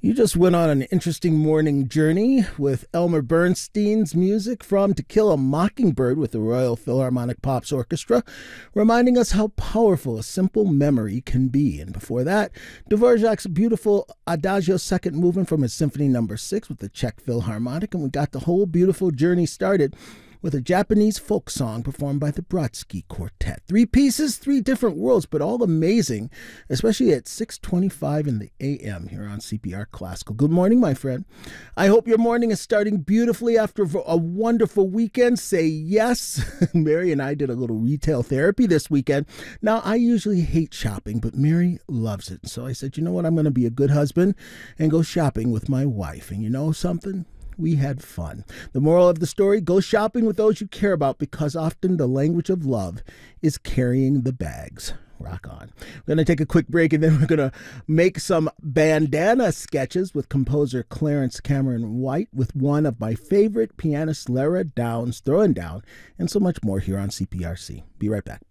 You just went on an interesting morning journey with Elmer Bernstein's music from To Kill a Mockingbird with the Royal Philharmonic Pops Orchestra, reminding us how powerful a simple memory can be. And before that, Dvorak's beautiful Adagio second movement from his Symphony No. 6 with the Czech Philharmonic, and we got the whole beautiful journey started with a Japanese folk song performed by the Brodsky Quartet. 3 pieces, 3 different worlds, but all amazing, especially at 6:25 in the a.m. here on CPR Classical. Good morning, my friend. I hope your morning is starting beautifully after a wonderful weekend. Say yes. Mary and I did a little retail therapy this weekend. Now, I usually hate shopping, but Mary loves it. So I said, you know what, I'm going to be a good husband and go shopping with my wife. And you know something? We had fun. The moral of the story, go shopping with those you care about, because often the language of love is carrying the bags. Rock on. We're going to take a quick break, and then we're going to make some bandana sketches with composer Clarence Cameron White with one of my favorite pianists, Lara Downs, throwing down, and so much more here on CPRC. Be right back.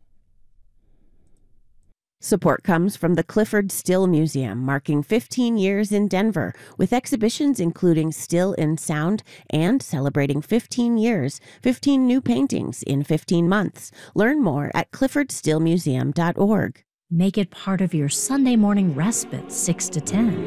Support comes from the Clyfford Still Museum, marking 15 years in Denver, with exhibitions including Still in Sound and celebrating 15 years, 15 new paintings in 15 months. Learn more at cliffordstillmuseum.org. Make it part of your Sunday morning respite, 6 to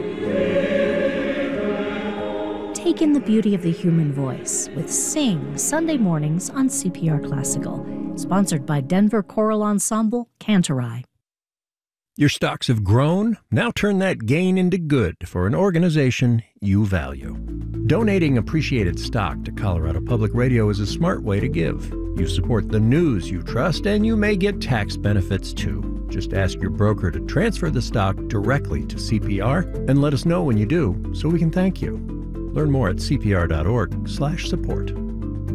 10. Take in the beauty of the human voice with Sing Sunday mornings on CPR Classical, sponsored by Denver Choral Ensemble, Cantorai. Your stocks have grown? Now turn that gain into good for an organization you value. Donating appreciated stock to Colorado Public Radio is a smart way to give. You support the news you trust, and you may get tax benefits too. Just ask your broker to transfer the stock directly to CPR and let us know when you do so we can thank you. Learn more at cpr.org/support.